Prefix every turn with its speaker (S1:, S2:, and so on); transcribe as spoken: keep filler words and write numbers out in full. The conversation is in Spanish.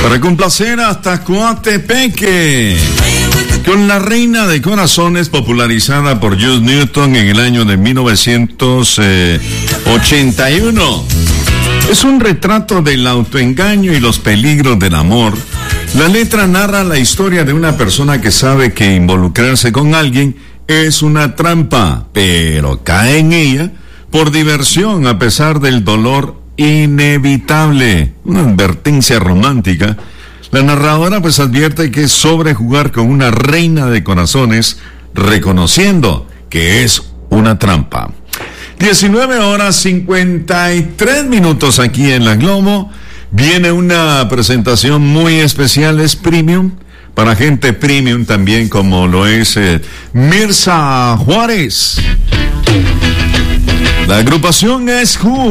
S1: Para complacer hasta Coatepeque, con La Reina de Corazones, popularizada por Jules Newton en el año de mil novecientos ochenta y uno. Es un retrato del autoengaño y los peligros del amor. La letra narra la historia de una persona que sabe que involucrarse con alguien es una trampa, pero cae en ella por diversión a pesar del dolor inevitable. Una advertencia romántica. La narradora pues advierte que es sobrejugar con una reina de corazones, reconociendo que es una trampa. diecinueve horas cincuenta y tres minutos aquí en La Globo. Viene una presentación muy especial, es premium, para gente premium también, como lo es eh, Mirza Juárez. La agrupación es Who.